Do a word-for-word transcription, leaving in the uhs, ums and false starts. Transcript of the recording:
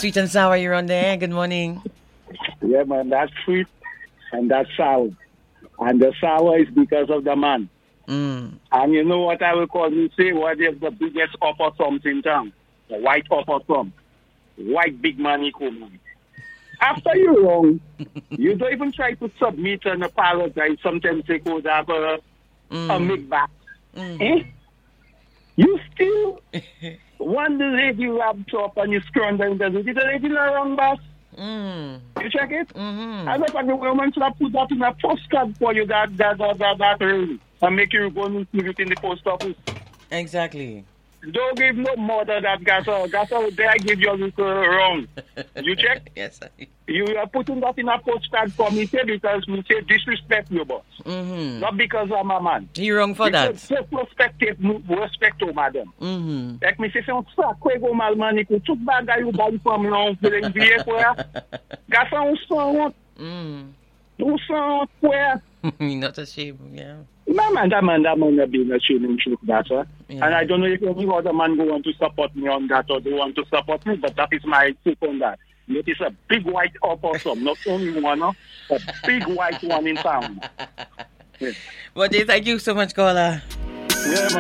sweet and sour, you're on there. Good morning. Yeah, man, that's sweet and that's sour. And the sour is because of the man. Mm. And you know what I will call you say? What is the biggest opossums in town? The white opossum. White big man equal man. After you wrong, you don't even try to submit and apologize. Sometimes they go have a, Mm. a make back. Mm. Eh? You still want the lady wrapped up and you screw on the interview. Did the lady not wrong, boss? Mm. You check it? Mm-hmm. I look at the woman should have put that in a postcard for you that that that that, that early and make you go and leave it in the post office. Exactly. Don't give no more than that gas out. Gas out there give you a little wrong. You check? Yes, I... You are putting that in a postcard for me say because me say disrespect you, boss. Mm-hmm. Not because I'm a man. You're wrong for that. Just respect it, respect to madam. Mm-hmm. Like me say, on sac, kwe go mal mani ko, tout bagay you buy from long, for the vie kwa. Gas out, son, Mm. ou son, kwa. You're not ashamed, yeah. No, man, that man, that man, being ashamed in truth, that, sir. Yeah. And I don't know if any other man go want to support me on that or they want to support me, but that is my take on that. It is a big white opossum, not only one, no, a big white one in town. Yeah, But thank you so much, caller. yeah man.